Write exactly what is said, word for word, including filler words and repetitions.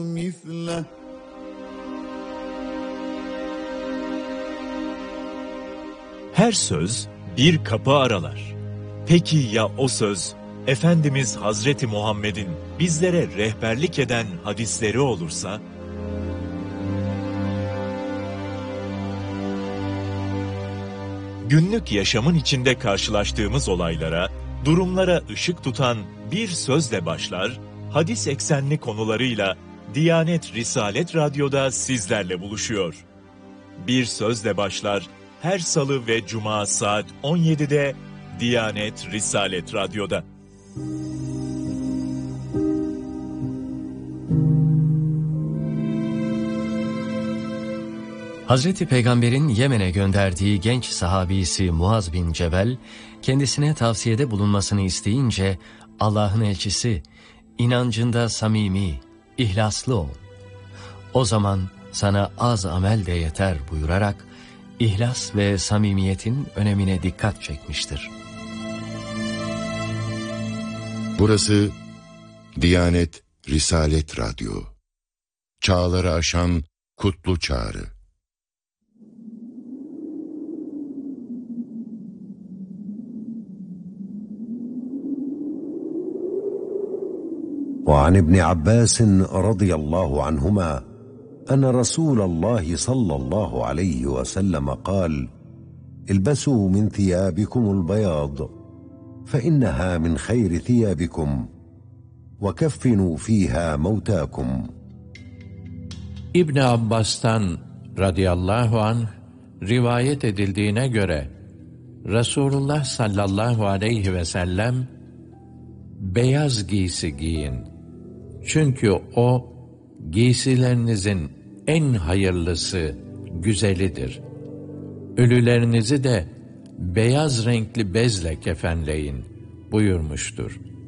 مثله Her söz bir kapı aralar. Peki ya o söz, Efendimiz Hazreti Muhammed'in bizlere rehberlik eden hadisleri olursa? Günlük yaşamın içinde karşılaştığımız olaylara, durumlara ışık tutan bir sözle başlar, hadis eksenli konularıyla Diyanet Risalet Radyo'da sizlerle buluşuyor. Bir sözle başlar, her salı ve cuma saat on yedide Diyanet Risalet Radyo'da. Hazreti Peygamber'in Yemen'e gönderdiği genç sahabisi Muaz bin Cebel, kendisine tavsiyede bulunmasını isteyince Allah'ın elçisi, inancında samimi, ihlaslı ol. O zaman sana az amel de yeter buyurarak, İhlas ve samimiyetin önemine dikkat çekmiştir. Burası Diyanet Risalet Radyo. Çağları aşan kutlu çağrı. وعن ابن عباس رضي الله عنهما أن رسول الله صلى الله عليه وسلم قال: البسوا من ثيابكم البياض فإنها من خير ثيابكم وكفنوا فيها موتاكم. İbn Abbas'tan radıyallahu anh rivayet edildiğine göre Resulullah sallallahu aleyhi ve sellem beyaz giysi giyin. Çünkü o giysilerinizin en hayırlısı, güzelidir. Ölülerinizi de beyaz renkli bezle kefenleyin buyurmuştur.